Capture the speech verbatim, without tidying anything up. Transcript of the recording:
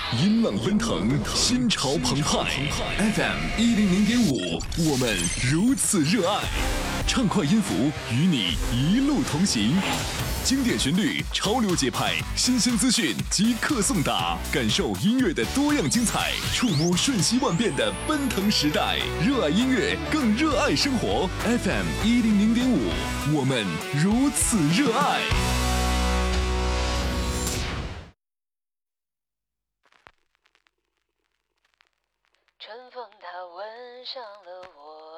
音浪奔腾，心潮澎湃。F M 一零零点五，我们如此热爱。畅快音符与你一路同行，经典旋律，潮流节拍，新鲜资讯即刻送达，感受音乐的多样精彩，触摸瞬息万变的奔腾时代。热爱音乐，更热爱生活。F M 一零零点五，我们如此热爱。 春风它吻上了我